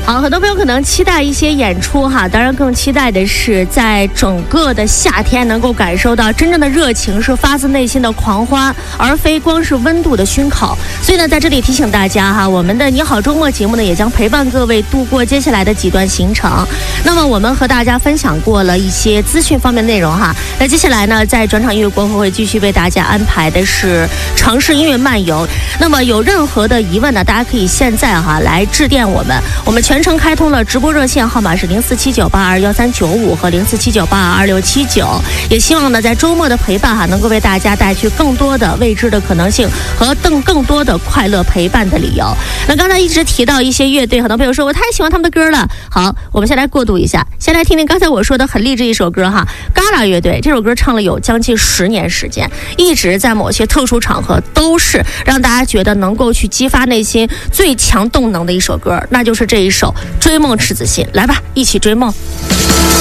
好，很多朋友可能期待一些演出哈，当然更期待的是在整个的夏天能够感受到真正的热情是发自内心的狂欢，而非光是温度的熏烤。所以呢，在这里提醒大家哈，我们的你好周末节目呢，也将陪伴各位度过接下来的几段行程。那么我们和大家分享过了一些资讯方面内容哈，那接下来呢，在转场音乐过后会继续为大家安排的是城市音乐漫游。那么有任何的疑问呢，大家可以现在来致电我们全程开通了直播热线号码是0479821395和0479822679，也希望呢在周末的陪伴能够为大家带去更多的未知的可能性和更多的快乐陪伴的理由。那刚才一直提到一些乐队，很多朋友说我太喜欢他们的歌了。好，我们先来过渡一下，先来听听刚才我说的很励志一首歌哈，Gala 乐队这首歌唱了有将近10年时间，一直在某些特殊场合都是让大家觉得能够去激发内心最强动能的一首歌，那就是这一首《追梦赤子心》。来吧，一起追梦。